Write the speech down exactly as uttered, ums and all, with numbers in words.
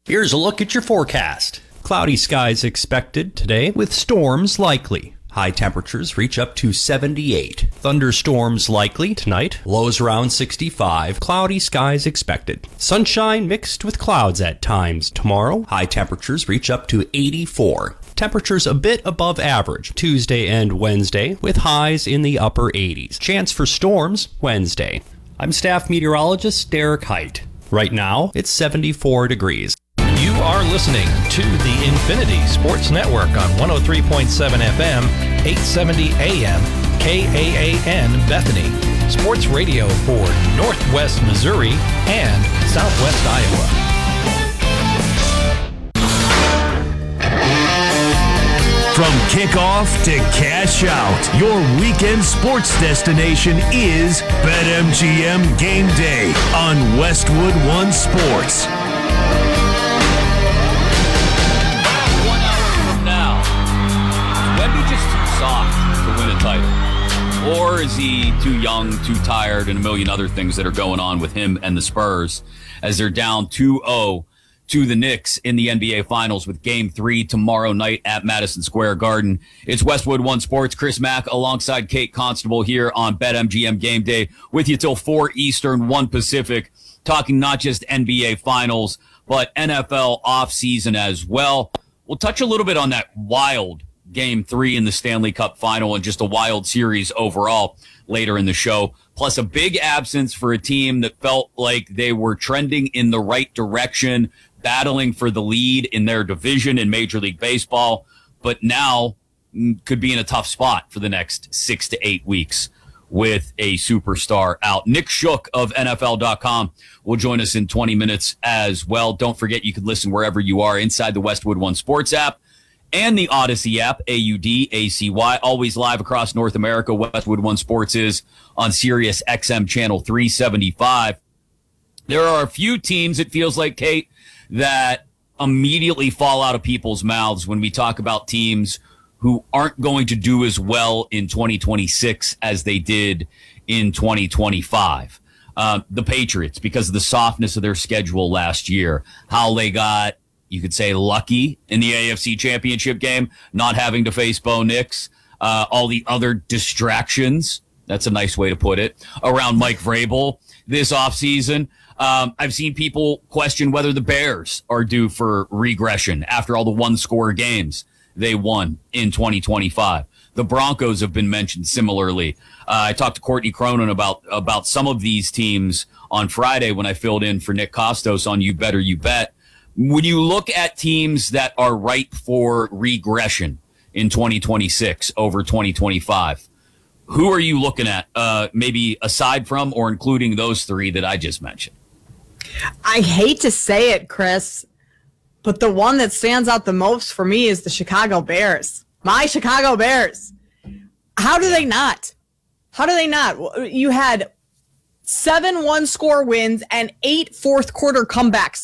Here's a look at your forecast. Cloudy skies expected today with storms likely. High temperatures reach up to seventy-eight. Thunderstorms likely tonight. Lows around sixty-five. Cloudy skies expected. Sunshine mixed with clouds at times tomorrow. High temperatures reach up to eighty-four. Temperatures a bit above average Tuesday and Wednesday with highs in the upper eighties. Chance for storms Wednesday. I'm staff meteorologist Derek Height. Right now, it's seventy-four degrees. You are listening to the Infinity Sports Network on one oh three point seven F M, eight seventy A M, K A A N Bethany. Sports radio for Northwest Missouri and Southwest Iowa. From kickoff to cash out, your weekend sports destination is BetMGM Game Day on Westwood One Sports. One hour from now, is Wemby just too soft to win a title? Or is he too young, too tired, and a million other things that are going on with him and the Spurs as they're down two oh to the Knicks in the N B A Finals with Game three tomorrow night at Madison Square Garden. It's Westwood One Sports. Chris Mack alongside Kate Constable here on BetMGM Game Day with you till four Eastern, one Pacific, talking not just N B A Finals, but N F L offseason as well. We'll touch a little bit on that wild Game three in the Stanley Cup Final and just a wild series overall later in the show. Plus a big absence for a team that felt like they were trending in the right direction, battling for the lead in their division in Major League Baseball, but now could be in a tough spot for the next six to eight weeks with a superstar out. Nick Shook of N F L dot com will join us in twenty minutes as well. Don't forget you can listen wherever you are inside the Westwood One Sports app and the Odyssey app, A U D A C Y, always live across North America. Westwood One Sports is on Sirius X M channel three seventy-five. There are a few teams, it feels like, Kate, that immediately fall out of people's mouths when we talk about teams who aren't going to do as well in twenty twenty-six as they did in twenty twenty-five. Uh, the Patriots, because of the softness of their schedule last year, how they got, you could say, lucky in the A F C Championship game, not having to face Bo Nix, uh, all the other distractions, that's a nice way to put it, around Mike Vrabel this offseason. Um, I've seen people question whether the Bears are due for regression after all the one-score games they won in twenty twenty-five. The Broncos have been mentioned similarly. Uh, I talked to Courtney Cronin about about some of these teams on Friday when I filled in for Nick Costos on You Better You Bet. When you look at teams that are ripe for regression in twenty twenty-six over twenty twenty-five, who are you looking at, uh, maybe aside from or including those three that I just mentioned? I hate to say it, Chris, but the one that stands out the most for me is the Chicago Bears. My Chicago Bears. How do they not? How do they not? You had seven one-score wins and eight fourth-quarter comebacks